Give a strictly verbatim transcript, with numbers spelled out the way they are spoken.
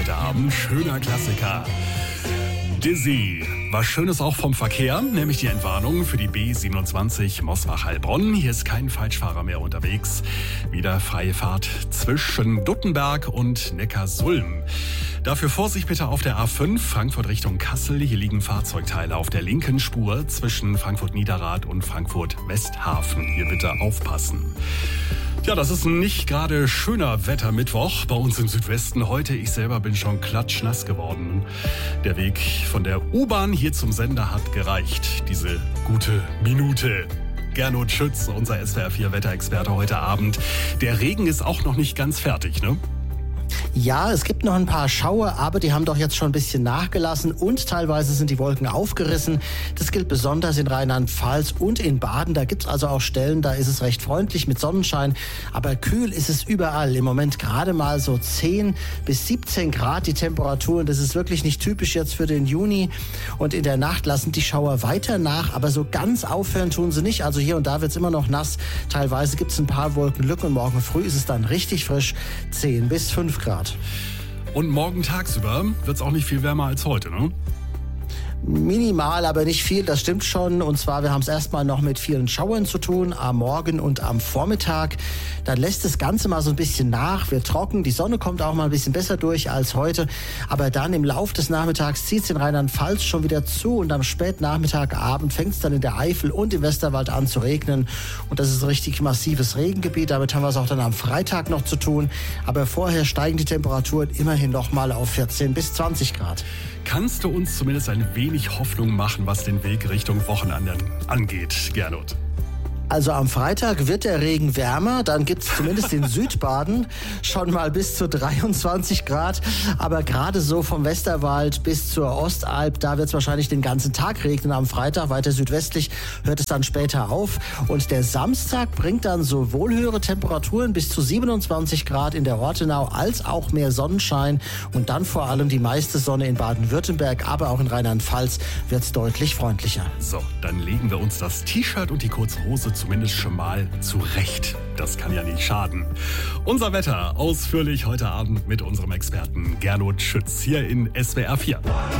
Heute Abend schöner Klassiker. Dizzy. Was Schönes auch vom Verkehr, nämlich die Entwarnung für die B siebenundzwanzig Mosbach-Heilbronn. Hier ist kein Falschfahrer mehr unterwegs. Wieder freie Fahrt zwischen Duttenberg und Neckarsulm. Dafür Vorsicht bitte auf der A fünf, Frankfurt Richtung Kassel. Hier liegen Fahrzeugteile auf der linken Spur zwischen Frankfurt-Niederrad und Frankfurt-Westhafen. Hier bitte aufpassen. Ja, das ist ein nicht gerade schöner Wettermittwoch bei uns im Südwesten. Heute, ich selber bin schon klatschnass geworden. Der Weg von der U-Bahn hier zum Sender hat gereicht. Diese gute Minute. Gernot Schütz, unser S W R vier Wetterexperte heute Abend. Der Regen ist auch noch nicht ganz fertig, ne? Ja, es gibt noch ein paar Schauer, aber die haben doch jetzt schon ein bisschen nachgelassen und teilweise sind die Wolken aufgerissen. Das gilt besonders in Rheinland-Pfalz und in Baden. Da gibt es also auch Stellen, da ist es recht freundlich mit Sonnenschein, aber kühl ist es überall. Im Moment gerade mal so zehn bis siebzehn Grad die Temperaturen. Das ist wirklich nicht typisch jetzt für den Juni. Und in der Nacht lassen die Schauer weiter nach, aber so ganz aufhören tun sie nicht. Also hier und da wird es immer noch nass. Teilweise gibt es ein paar Wolkenlücken und morgen früh ist es dann richtig frisch, zehn bis fünf Grad. Und morgen tagsüber wird es auch nicht viel wärmer als heute, ne? Minimal, aber nicht viel, das stimmt schon. Und zwar, wir haben es erstmal noch mit vielen Schauern zu tun, am Morgen und am Vormittag. Dann lässt das Ganze mal so ein bisschen nach, wird trocken, die Sonne kommt auch mal ein bisschen besser durch als heute. Aber dann im Lauf des Nachmittags zieht es in Rheinland-Pfalz schon wieder zu und am Spätnachmittag, Abend fängt es dann in der Eifel und im Westerwald an zu regnen. Und das ist ein richtig massives Regengebiet, damit haben wir es auch dann am Freitag noch zu tun. Aber vorher steigen die Temperaturen immerhin noch mal auf vierzehn bis zwanzig Grad. Kannst du uns zumindest ein wenig Hoffnung machen, was den Weg Richtung Wochenende angeht, Gernot? Also am Freitag wird der Regen wärmer, dann gibt es zumindest in Südbaden schon mal bis zu dreiundzwanzig Grad. Aber gerade so vom Westerwald bis zur Ostalb, da wird es wahrscheinlich den ganzen Tag regnen am Freitag. Weiter südwestlich hört es dann später auf. Und der Samstag bringt dann sowohl höhere Temperaturen bis zu siebenundzwanzig Grad in der Ortenau als auch mehr Sonnenschein. Und dann vor allem die meiste Sonne in Baden-Württemberg, aber auch in Rheinland-Pfalz wird es deutlich freundlicher. So, dann legen wir uns das T-Shirt und die kurze Hose zumindest schon mal zurecht. Das kann ja nicht schaden. Unser Wetter ausführlich heute Abend mit unserem Experten Gernot Schütz hier in S W R vier.